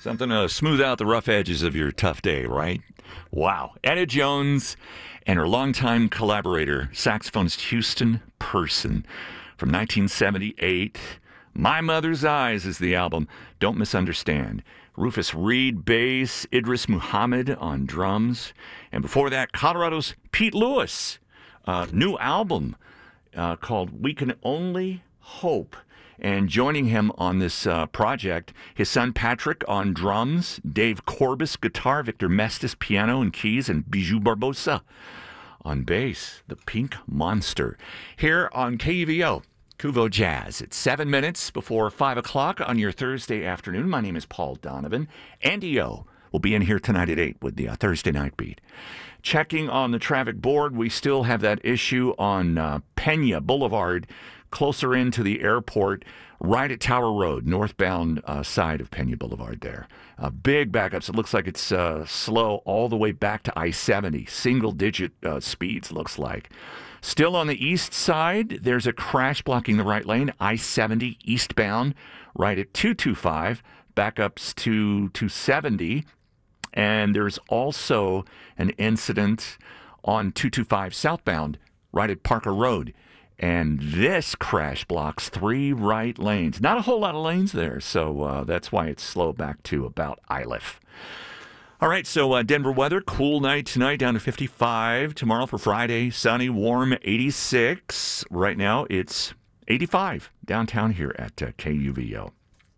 Something to smooth out the rough edges of your tough day, right? Wow. Etta Jones and her longtime collaborator, saxophonist Houston Person. From 1978, My Mother's Eyes is the album. Don't misunderstand. Rufus Reed, bass, Idris Muhammad on drums. And before that, Colorado's Pete Lewis. New album called We Can Only Hope. And joining him on this project, his son Patrick on drums, Dave Corbis guitar, Victor Mestis piano and keys, and Bijou Barbosa on bass, the Pink Monster. Here on KUVO, Kuvo Jazz. It's 7 minutes before 5 o'clock on your Thursday afternoon. My name is Paul Donovan. Andy O will be in here tonight at 8 with the Thursday Night Beat. Checking on the traffic board, we still have that issue on Pena Boulevard, closer into the airport, right at Tower Road, northbound side of Pena Boulevard there. Big backups. It looks like it's slow all the way back to I-70. Single-digit speeds, looks like. Still on the east side, there's a crash blocking the right lane, I-70 eastbound, right at 225, backups to 270. And there's also an incident on 225 southbound, right at Parker Road. And this crash blocks 3 right lanes. Not a whole lot of lanes there, so that's why it's slow back to about Iliff. All right, so Denver weather, cool night tonight, down to 55. Tomorrow for Friday, sunny, warm, 86. Right now, it's 85 downtown here at KUVO.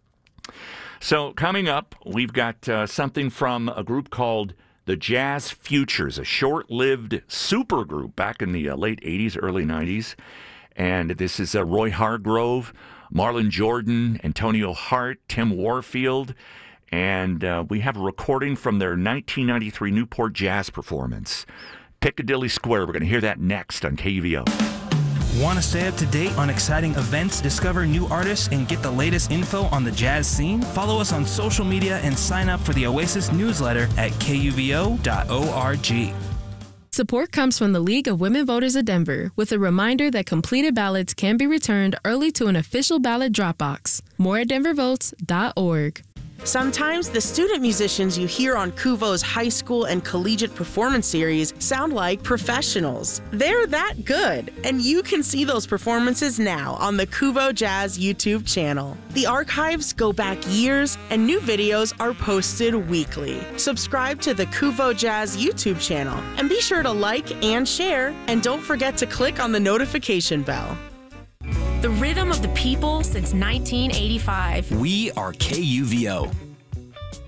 So coming up, we've got something from a group called the Jazz Futures, a short-lived supergroup back in the late 80s, early 90s. And this is Roy Hargrove, Marlon Jordan, Antonio Hart, Tim Warfield. And we have a recording from their 1993 Newport Jazz performance. Piccadilly Square. We're going to hear that next on KUVO. Want to stay up to date on exciting events, discover new artists, and get the latest info on the jazz scene? Follow us on social media and sign up for the Oasis newsletter at kuvo.org. Support comes from the League of Women Voters of Denver with a reminder that completed ballots can be returned early to an official ballot drop box. More at denvervotes.org. Sometimes the student musicians you hear on Kuvo's high school and collegiate performance series sound like professionals. They're that good, and you can see those performances now on the Kuvo Jazz YouTube channel. The archives go back years, and new videos are posted weekly. Subscribe to the Kuvo Jazz YouTube channel, and be sure to like and share, and don't forget to click on the notification bell. The rhythm of the people since 1985. We are KUVO.